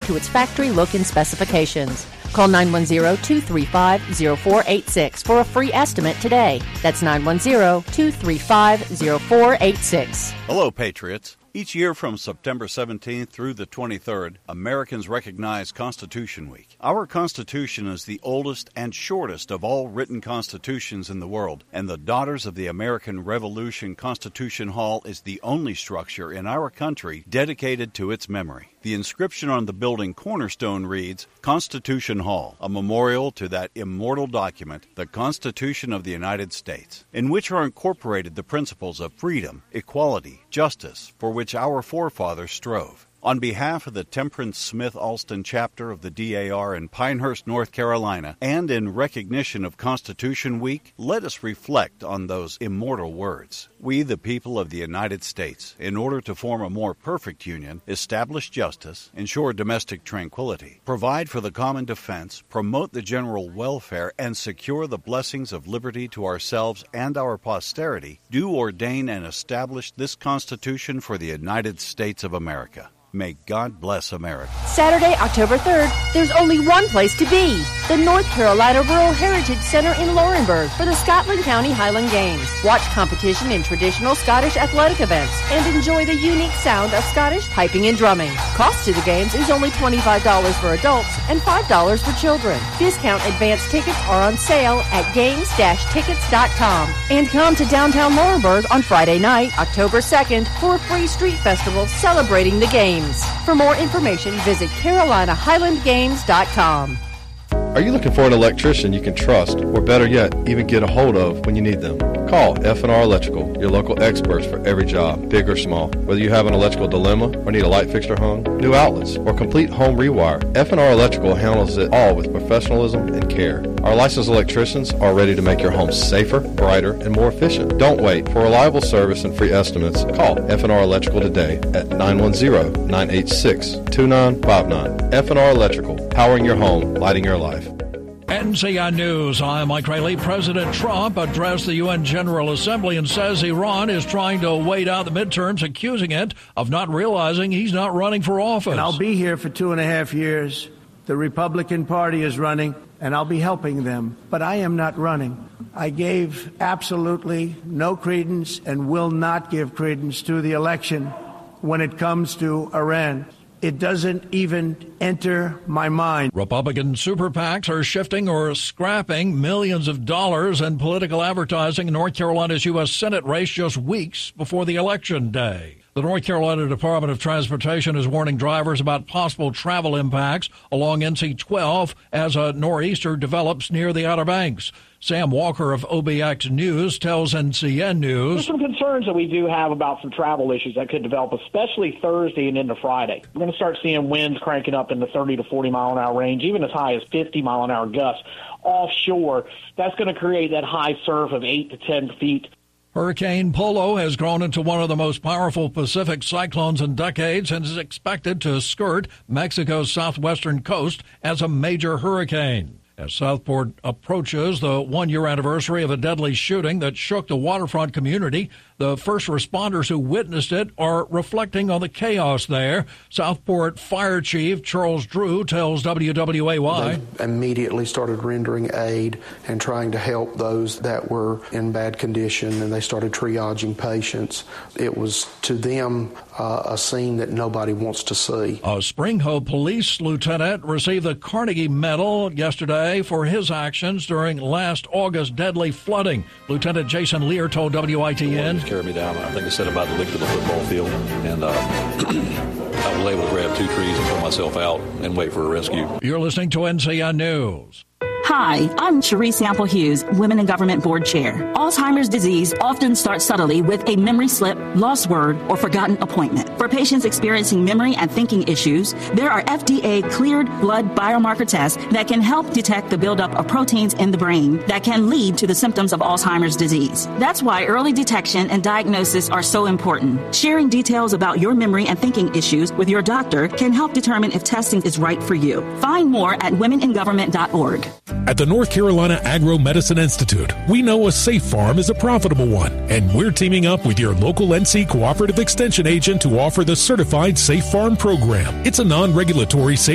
to its factory look and specifications. Call 910-235-0486 for a free estimate today. That's 910-235-0486. Hello, Patriots. Each year from September 17th through the 23rd, Americans recognize Constitution Week. Our Constitution is the oldest and shortest of all written constitutions in the world, and the Daughters of the American Revolution Constitution Hall is the only structure in our country dedicated to its memory. The inscription on the building cornerstone reads, Constitution Hall, a memorial to that immortal document, the Constitution of the United States, in which are incorporated the principles of freedom, equality, justice, for which our forefathers strove. On behalf of the Temperance Smith Alston chapter of the DAR in Pinehurst, North Carolina, and in recognition of Constitution Week, let us reflect on those immortal words. We, the people of the United States, in order to form a more perfect union, establish justice, ensure domestic tranquility, provide for the common defense, promote the general welfare, and secure the blessings of liberty to ourselves and our posterity, do ordain and establish this Constitution for the United States of America. May God bless America. Saturday, October 3rd, there's only one place to be. The North Carolina Rural Heritage Center in Laurinburg for the Scotland County Highland Games. Watch competition in traditional Scottish athletic events and enjoy the unique sound of Scottish piping and drumming. Cost to the games is only $25 for adults and $5 for children. Discount advance tickets are on sale at games-tickets.com. And come to downtown Laurinburg on Friday night, October 2nd, for a free street festival celebrating the games. For more information, visit CarolinaHighlandGames.com. Are you looking for an electrician you can trust, or better yet, even get a hold of when you need them? Call F&R Electrical, your local experts for every job, big or small. Whether you have an electrical dilemma or need a light fixture hung, new outlets, or complete home rewire, F&R Electrical handles it all with professionalism and care. Our licensed electricians are ready to make your home safer, brighter, and more efficient. Don't wait. For reliable service and free estimates, call F&R Electrical today at 910-986-2959. F&R Electrical, powering your home, lighting your life. NCN News. I'm Mike Rayleigh. President Trump addressed the UN General Assembly and says Iran is trying to wait out the midterms, accusing it of not realizing he's not running for office. And I'll be here for 2.5 years. The Republican Party is running, and I'll be helping them. But I am not running. I gave absolutely no credence and will not give credence to the election when it comes to Iran. It doesn't even enter my mind. Republican super PACs are shifting or scrapping millions of dollars in political advertising in North Carolina's U.S. Senate race just weeks before the election day. The North Carolina Department of Transportation is warning drivers about possible travel impacts along NC-12 as a nor'easter develops near the Outer Banks. Sam Walker of OBX News tells NCN News. There's some concerns that we do have about some travel issues that could develop, especially Thursday and into Friday. We're going to start seeing winds cranking up in the 30 to 40 mile an hour range, even as high as 50 mile an hour gusts offshore. That's going to create that high surf of 8 to 10 feet. Hurricane Polo has grown into one of the most powerful Pacific cyclones in decades and is expected to skirt Mexico's southwestern coast as a major hurricane. As Southport approaches the one-year anniversary of a deadly shooting that shook the waterfront community, the first responders who witnessed it are reflecting on the chaos there. Southport Fire Chief Charles Drew tells WWAY. They immediately started rendering aid and trying to help those that were in bad condition, and they started triaging patients. It was, to them, a scene that nobody wants to see. A Spring Hope police lieutenant received the Carnegie Medal yesterday for his actions during last August deadly flooding. Lieutenant Jason Lear told WITN. Carried me down. I think I said about the length of the football field, and I was able to grab 2 trees and pull myself out and wait for a rescue. You're listening to NCN News. Hi, I'm Cherise Sample Hughes, Women in Government Board Chair. Alzheimer's disease often starts subtly with a memory slip, lost word, or forgotten appointment. For patients experiencing memory and thinking issues, there are FDA-cleared blood biomarker tests that can help detect the buildup of proteins in the brain that can lead to the symptoms of Alzheimer's disease. That's why early detection and diagnosis are so important. Sharing details about your memory and thinking issues with your doctor can help determine if testing is right for you. Find more at womeningovernment.org. At the North Carolina Agro-Medicine Institute, we know a safe farm is a profitable one, and we're teaming up with your local NC Cooperative Extension agent to offer the Certified Safe Farm Program. It's a non-regulatory safe